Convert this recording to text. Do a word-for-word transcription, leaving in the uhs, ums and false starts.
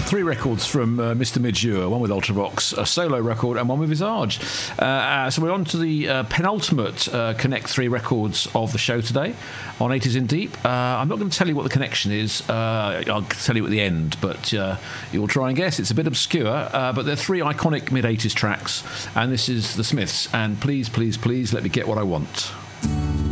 three records from uh, Mister Midgeur, one with Ultravox, a solo record, and one with Visage. Uh, uh, so we're on to the uh, penultimate uh, Connect three records of the show today on eighties in Deep. Uh, I'm not going to tell you what the connection is. Uh, I'll tell you at the end, but uh, you'll try and guess. It's a bit obscure, uh, but they're three iconic mid-eighties tracks, and this is The Smiths. And please, please, please let me get what I want.